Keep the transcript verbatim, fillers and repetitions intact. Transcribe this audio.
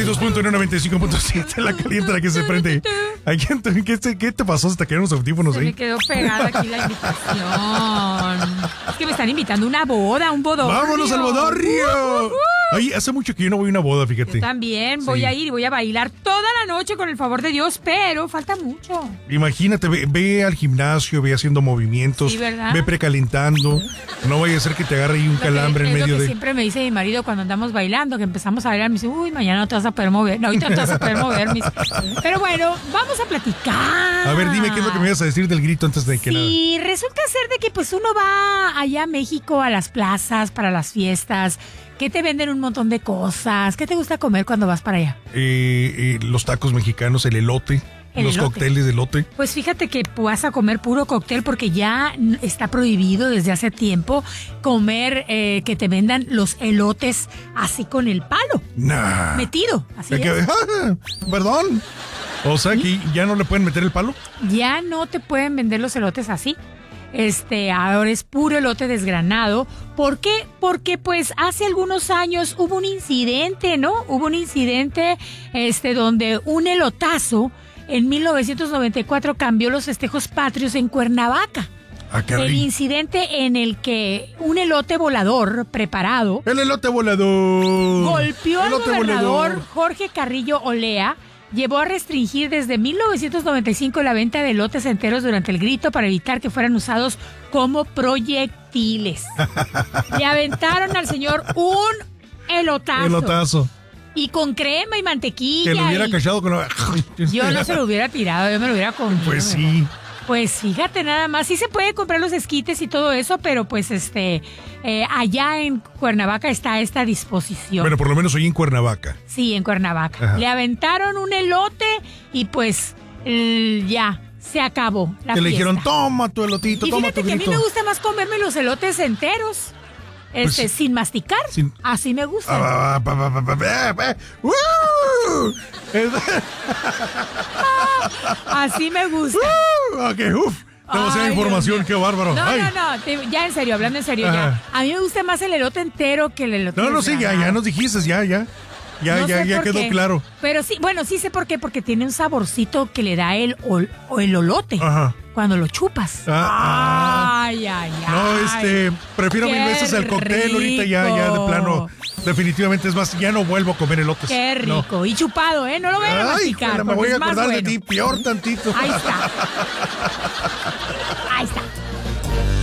y dos punto uno, noventa y cinco punto siete, la caliente la que se prende. ¿A quién te- ¿Qué te, qué te pasó? ¿Se te quedaron los audífonos Se me ahí? quedó pegada aquí la invitación. Es que me están invitando a una boda, un bodorrio. ¡Vámonos al bodorrio! Uh, uh, uh. Oye, hace mucho que yo no voy a una boda, fíjate. Yo también voy Sí. a ir y voy a bailar toda la noche con el favor de Dios, pero falta mucho. Imagínate, ve, ve al gimnasio, ve haciendo movimientos, Sí, ¿verdad? ve precalentando. No vaya a ser que te agarre ahí un Lo que- calambre en es lo medio que de... siempre me dice mi marido cuando andamos bailando, que empezamos a bailar, me dice, uy, mañana no te vas a poder mover. No, ahorita no te vas a poder mover. Mis... Pero bueno, vamos a platicar. A ver, dime qué es lo que me ibas a decir del grito antes de que nada. Sí, resulta ser de que pues uno va allá a México a las plazas para las fiestas, que te venden un montón de cosas. ¿Qué te gusta comer cuando vas para allá? Eh, eh, los tacos mexicanos, el elote, El los elote. cócteles de elote. Pues fíjate que vas a comer puro cóctel porque ya n- está prohibido desde hace tiempo comer eh, que te vendan los elotes así con el palo, Nah. metido, así De que- es. ah, perdón. O sea que ya no le pueden meter el palo. Ya no te pueden vender los elotes así. Este, ahora es puro elote desgranado. ¿Por qué? Porque pues hace algunos años hubo un incidente, ¿no? Hubo un incidente este, donde un elotazo en mil novecientos noventa y cuatro cambió los festejos patrios en Cuernavaca. Ah, El caray. incidente en el que un elote volador preparado El elote volador. golpeó al Elote gobernador volador. Jorge Carrillo Olea, llevó a restringir desde mil novecientos noventa y cinco la venta de elotes enteros durante el grito para evitar que fueran usados como proyectiles. Le aventaron al señor un elotazo. Elotazo. Y con crema y mantequilla. Que lo hubiera y- cachado con... Yo no se lo hubiera tirado, yo me lo hubiera comido. Pues sí. Pues fíjate nada más, sí se puede comprar los esquites y todo eso, pero pues este, eh, allá en Cuernavaca está esta disposición. Bueno, por lo menos hoy en Cuernavaca. Sí, en Cuernavaca. Ajá. Le aventaron un elote y pues l- ya, se acabó la Que le fiesta. dijeron, toma tu elotito, Y toma fíjate tu que a mí grito. me gusta más comerme los elotes enteros, este, Pues, sin masticar. sin- Así me gusta. Ah, pa, pa, pa, pa, pa, pa. ¡Uh! Así me gusta. ¡Uh! Ok, uf. Demasiada Ay, información, Dios qué bárbaro. No, Ay. no, no, te- ya en serio, hablando en serio, ya. Ajá. A mí me gusta más el elote entero que el elote No, no, sí, ya, ya desgranado. nos dijiste, ya, ya. Ya, No ya, sé ya por quedó qué. claro. Pero sí, bueno, sí sé por qué, porque tiene un saborcito que le da el, ol- o el olote Ajá. cuando lo chupas. Ah, Ay, ay, ay. No, este, prefiero mil Qué veces el cóctel, ahorita ya, ya de plano, definitivamente es más, ya no vuelvo a comer elotes. Qué No. rico. Y chupado, ¿eh? No lo vayan a Ay, masticar. jala, me porque voy a es más acordar bueno. de ti, peor tantito. Ahí está.